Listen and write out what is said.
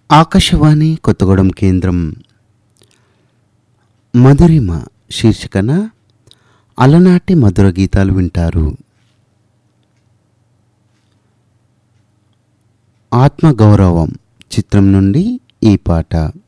ఆకాశవాణి కొత్తగూడెం కేంద్రం మధురిమ శీర్షికన అలనాటి మధుర గీతాలు వింటారు. ఆత్మగౌరవం చిత్రం నుండి ఈ పాట.